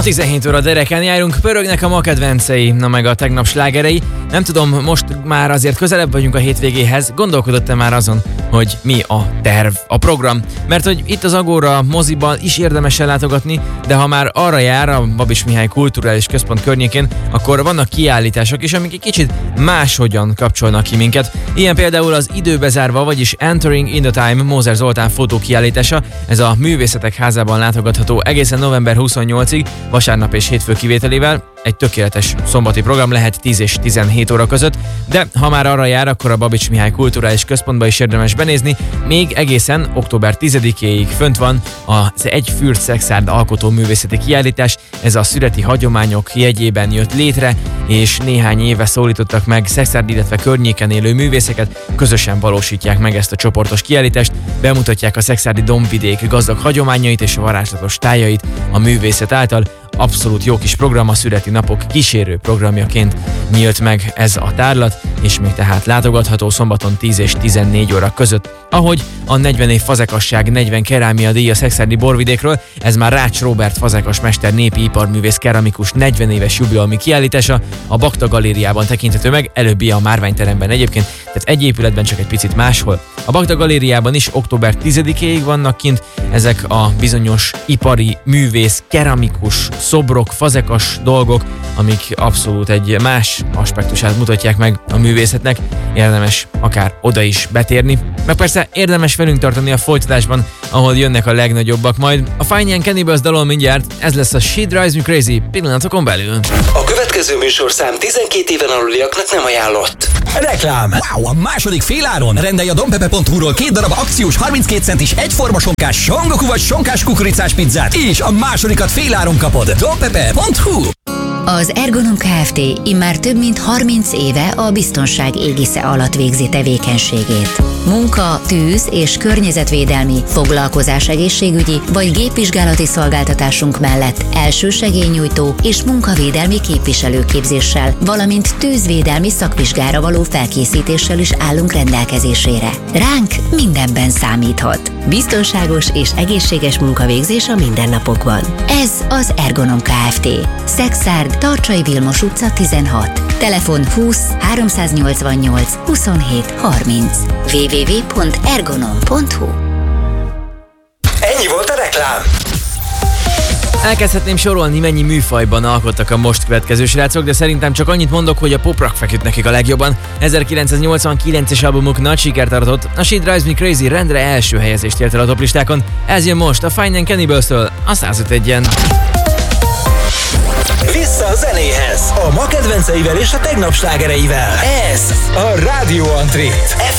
17 óra dereken járunk, pörögnek a ma kedvencei, na meg a tegnap slágerei. Nem tudom, most már azért közelebb vagyunk a hétvégéhez, gondolkodott-e már azon, hogy mi a terv, a program? Mert hogy itt az Agora moziban is érdemes ellátogatni, de ha már arra jár a Babis Mihály Kulturális Központ környékén, akkor vannak kiállítások is, amik egy kicsit máshogyan kapcsolnak ki minket. Ilyen például az Időbe zárva, vagyis Entering in the Time Mózer Zoltán fotókiállítása. Ez a Művészetek Házában látogatható egészen november 28-ig, vasárnap és hétfő kivételével. Egy tökéletes szombati program lehet 10 és 17 óra között, de ha már arra jár, akkor a Babits Mihály Kulturális Központba is érdemes benézni. Még egészen október 10-éig fönt van az Egy fürt Szekszárd alkotó művészeti kiállítás. Ez a szüreti hagyományok jegyében jött létre, és néhány éve szólítottak meg Szekszárd, illetve környéken élő művészeket. Közösen valósítják meg ezt a csoportos kiállítást, bemutatják a szekszárdi dombvidék gazdag hagyományait és varázslatos tájait a művészet által. Abszolút jó kis program, a szüreti napok kísérő programjaként nyílt meg ez a tárlat, és még tehát látogatható szombaton 10 és 14 óra között. Ahogy a 40 év fazekasság 40 kerámia díj a szekszárdi borvidékről, ez már Rács Róbert fazekas mester népi iparművész keramikus 40 éves jubileumi kiállítása a Bakta Galériában tekinthető meg, előbbi a Márványteremben egyébként, tehát egy épületben, csak egy picit máshol. A Bakta Galériában is október 10-éig vannak kint ezek a bizonyos ipari művész, keramikus szobrok, fazekas dolgok, amik abszolút egy más aspektusát mutatják meg a művészetnek. Érdemes akár oda is betérni. Meg persze érdemes velünk tartani a folytatásban, ahol jönnek a legnagyobbak majd. A Fine Young Cannibals dalol mindjárt, ez lesz a She Drives Me Crazy pillanatokon belül. A következő műsorszám 12 éven aluliaknak nem ajánlott. Reklám! Wow, a második féláron rendelj a dompepe.hu-ról 2 darab akciós 32 centis egyforma sonkás songoku vagy sonkás kukoricás pizzát, és a másodikat féláron kapod. dompepe.hu. Az Ergonom Kft. Immár több mint 30 éve a biztonság égisze alatt végzi tevékenységét. Munka, tűz és környezetvédelmi, foglalkozás egészségügyi vagy gépvizsgálati szolgáltatásunk mellett elsősegélynyújtó és munkavédelmi képviselőképzéssel, valamint tűzvédelmi szakvizsgára való felkészítéssel is állunk rendelkezésére. Ránk mindenben számíthat. Biztonságos és egészséges munkavégzés a mindennapokban. Ez az Ergonom Kft. Szekszárd, Tarcsai Vilmos utca 16. Telefon 20 388 27 30. www.ergonom.hu. Ennyi volt a reklám. Elkezdhetném sorolni, mennyi műfajban alkottak a most következő srácok, de szerintem csak annyit mondok, hogy a pop rock feküdt nekik a legjobban. 1989-es albumuk nagy sikert aratott, a She Drives Me Crazy rendre első helyezést ért el a toplistákon. Ez jön most a Fine Young Cannibals-től, a 105-en. Vissza a zenéhez, a ma kedvenceivel és a tegnap slágereivel. Ez a Rádió Antré.